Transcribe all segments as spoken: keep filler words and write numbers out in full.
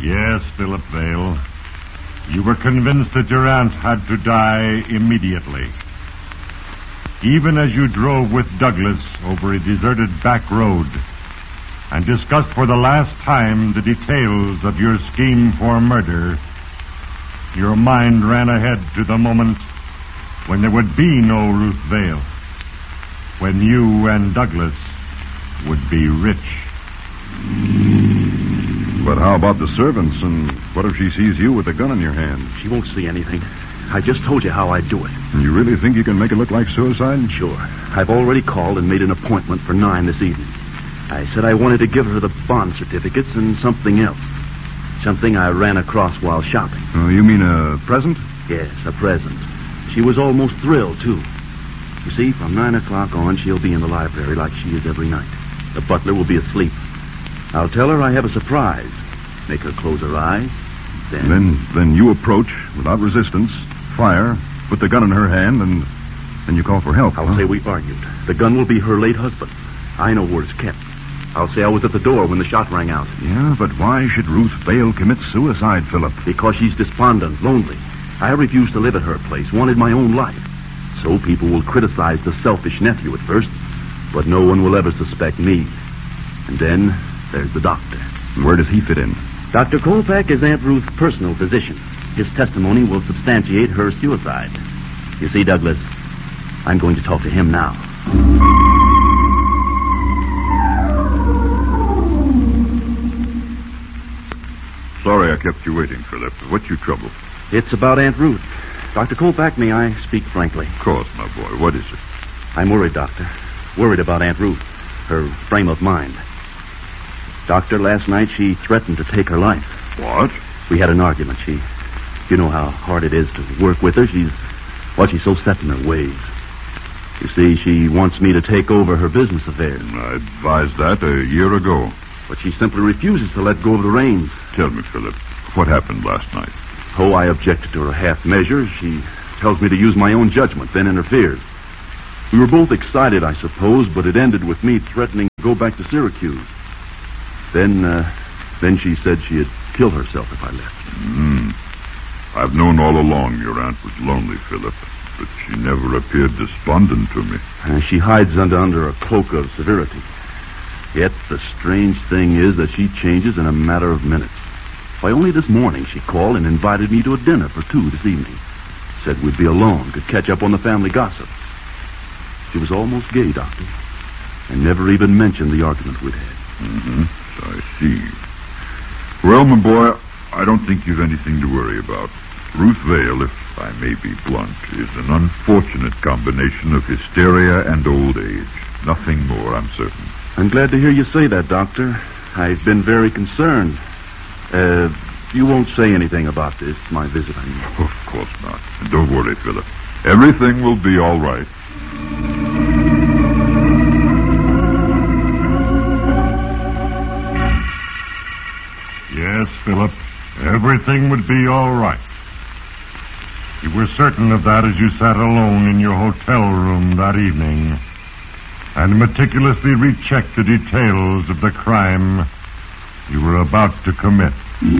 Yes, Philip Vale. You were convinced that your aunt had to die immediately. Even as you drove with Douglas over a deserted back road and discussed for the last time the details of your scheme for murder, your mind ran ahead to the moment when there would be no Ruth Vale, when you and Douglas would be rich. But how about the servants, and what if she sees you with a gun in your hand? She won't see anything. I just told you how I'd do it. And you really think you can make it look like suicide? Sure. I've already called and made an appointment for nine this evening. I said I wanted to give her the bond certificates and something else. Something I ran across while shopping. Oh, you mean a present? Yes, a present. She was almost thrilled, too. You see, from nine o'clock on, she'll be in the library like she is every night. The butler will be asleep. I'll tell her I have a surprise. Make her close her eyes. Then... Then, then you approach without resistance, fire, put the gun in her hand, and then you call for help. I'll huh? say we argued. The gun will be her late husband. I know where it's kept. I'll say I was at the door when the shot rang out. Yeah, but why should Ruth Vale commit suicide, Philip? Because she's despondent, lonely. I refused to live at her place, wanted my own life. So people will criticize the selfish nephew at first, but no one will ever suspect me. And then there's the doctor. Where does he fit in? Doctor Kolpak is Aunt Ruth's personal physician. His testimony will substantiate her suicide. You see, Douglas, I'm going to talk to him now. Sorry I kept you waiting, Philip. What's your trouble? It's about Aunt Ruth. Doctor Kolpak, may I speak frankly? Of course, my boy. What is it? I'm worried, Doctor. Worried about Aunt Ruth. Her frame of mind. Doctor, last night she threatened to take her life. What? We had an argument. She... You know how hard it is to work with her. She's... Well, she's so set in her ways. You see, she wants me to take over her business affairs. I advised that a year ago. But she simply refuses to let go of the reins. Tell me, Philip, what happened last night? Oh, I objected to her half measures. She tells me to use my own judgment, then interferes. We were both excited, I suppose, but it ended with me threatening to go back to Syracuse. Then, uh, then she said she had killed herself if I left. Hmm. I've known all along your aunt was lonely, Philip, but she never appeared despondent to me. Uh, she hides under, under a cloak of severity. Yet the strange thing is that she changes in a matter of minutes. Why, only this morning she called and invited me to a dinner for two this evening. Said we'd be alone, could catch up on the family gossip. She was almost gay, Doctor, and never even mentioned the argument we'd had. Mm-hmm. I see. Well, my boy, I don't think you've anything to worry about. Ruth Vale, if I may be blunt, is an unfortunate combination of hysteria and old age. Nothing more, I'm certain. I'm glad to hear you say that, Doctor. I've been very concerned. Uh, you won't say anything about this, my visit, I mean. Of course not. And don't worry, Philip. Everything will be all right. Yes, Philip. Everything would be all right. You were certain of that as you sat alone in your hotel room that evening and meticulously rechecked the details of the crime you were about to commit.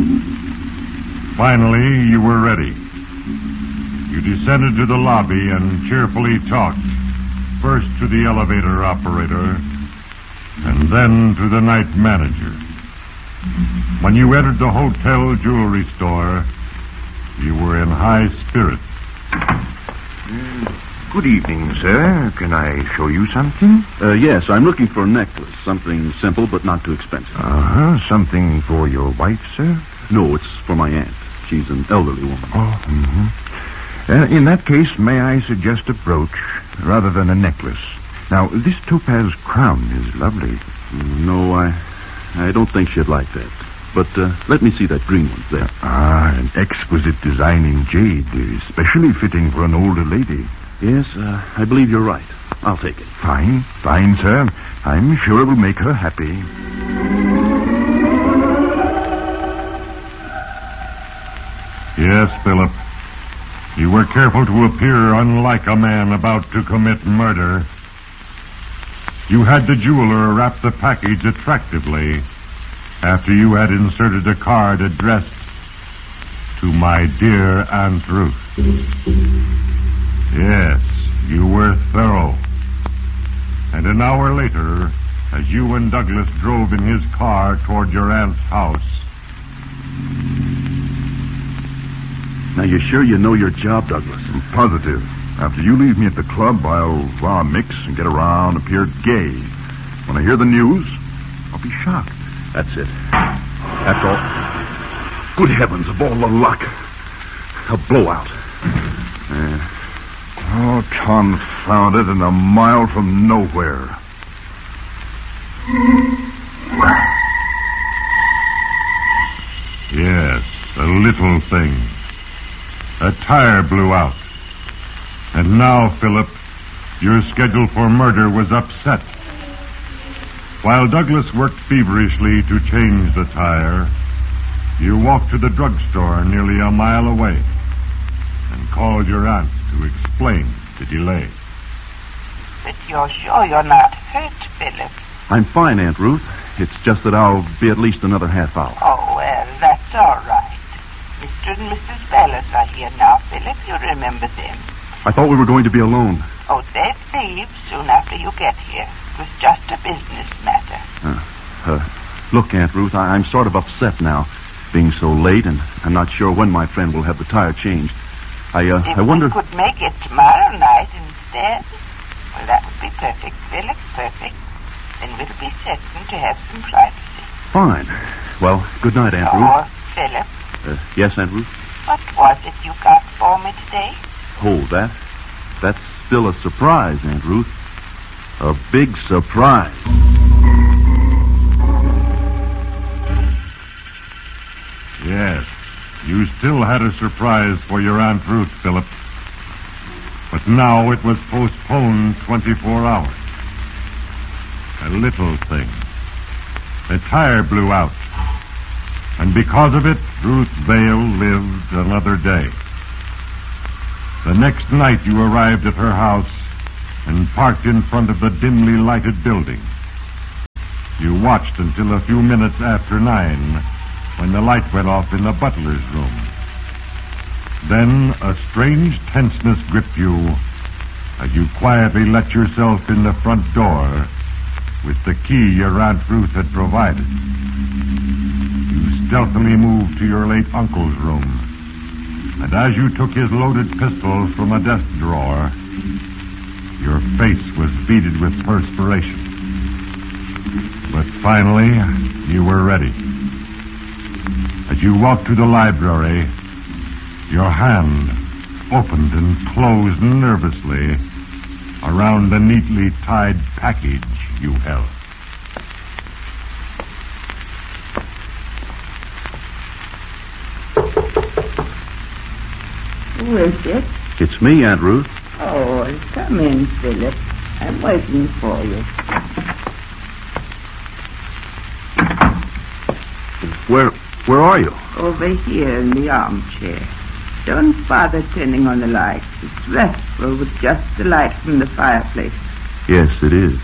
Finally, you were ready. You descended to the lobby and cheerfully talked, first to the elevator operator and then to the night manager. When you entered the hotel jewelry store, you were in high spirits. Uh, good evening, sir. Can I show you something? Uh, yes, I'm looking for a necklace. Something simple but not too expensive. Uh-huh. Something for your wife, sir? No, it's for my aunt. She's an elderly woman. Oh, mm-hmm. Uh, in that case, may I suggest a brooch rather than a necklace? Now, this topaz crown is lovely. No, I... I don't think she'd like that. But uh, let me see that green one there. Ah, an exquisite design in jade, especially fitting for an older lady. Yes, uh, I believe you're right. I'll take it. Fine, fine, sir. I'm sure it will make her happy. Yes, Philip. You were careful to appear unlike a man about to commit murder. You had the jeweler wrap the package attractively after you had inserted a card addressed to my dear Aunt Ruth. Yes, you were thorough. And an hour later, as you and Douglas drove in his car toward your aunt's house... Now, you're sure you know your job, Douglas? I'm positive. After you leave me at the club, I'll, well, I'll mix and get around, appear gay. When I hear the news, I'll be shocked. That's it. That's all. Good heavens, of all the luck. A blowout. Uh, oh, confound it, and a mile from nowhere. Yes, a little thing. A tire blew out. And now, Philip, your schedule for murder was upset. While Douglas worked feverishly to change the tire, you walked to the drugstore nearly a mile away and called your aunt to explain the delay. But you're sure you're not hurt, Philip? I'm fine, Aunt Ruth. It's just that I'll be at least another half hour. Oh, well, that's all right. Mister and Missus Bellis are here now, Philip. You remember them. I thought we were going to be alone. Oh, they'd leave soon after you get here. It was just a business matter. Uh, uh, look, Aunt Ruth, I- I'm sort of upset now, being so late, and I'm not sure when my friend will have the tire changed. I, uh, if I wonder... we could make it tomorrow night instead, well, that would be perfect, Philip, perfect. Then we'll be certain to have some privacy. Fine. Well, good night, Aunt oh, Ruth. Philip. Uh, yes, Aunt Ruth? What was it you got for me today? Oh, that... That's still a surprise, Aunt Ruth. A big surprise. Yes, you still had a surprise for your Aunt Ruth, Philip. But now it was postponed twenty-four hours. A little thing. The tire blew out. And because of it, Ruth Vale lived another day. The next night you arrived at her house and parked in front of the dimly lighted building. You watched until a few minutes after nine, when the light went off in the butler's room. Then a strange tenseness gripped you as you quietly let yourself in the front door with the key your Aunt Ruth had provided. You stealthily moved to your late uncle's room, and as you took his loaded pistol from a desk drawer, your face was beaded with perspiration. But finally, you were ready. As you walked to the library, your hand opened and closed nervously around the neatly tied package you held. Who is it? It's me, Aunt Ruth. Oh, come in, Philip. I'm waiting for you. Where where are you? Over here in the armchair. Don't bother turning on the light. It's restful with just the light from the fireplace. Yes, it is.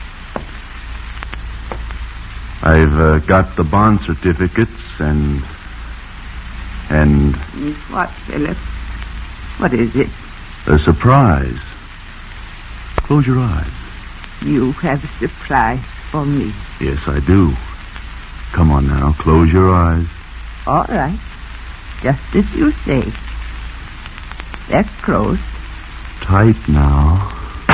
I've uh, got the bond certificates and... and... What, Philip? What is it? a surprise. Close your eyes. You have a surprise for me. Yes, I do. Come on now, close your eyes. All right. Just as you say. They're closed. Tight now.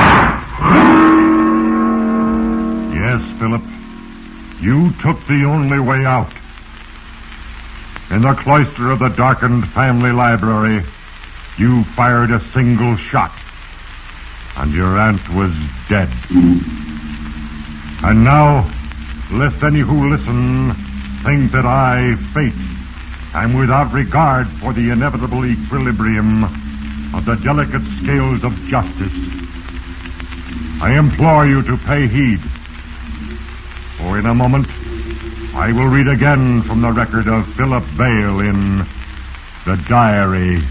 Yes, Philip. You took the only way out. In the cloister of the darkened family library, you fired a single shot, and your aunt was dead. And now, lest any who listen think that I, fate, am without regard for the inevitable equilibrium of the delicate scales of justice, I implore you to pay heed. For in a moment, I will read again from the record of Philip Vale in The Diary